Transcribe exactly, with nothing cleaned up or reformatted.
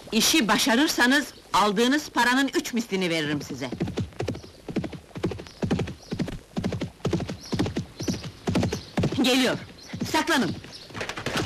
İşi başarırsanız, aldığınız paranın üç mislini veririm size. Geliyor, saklanın!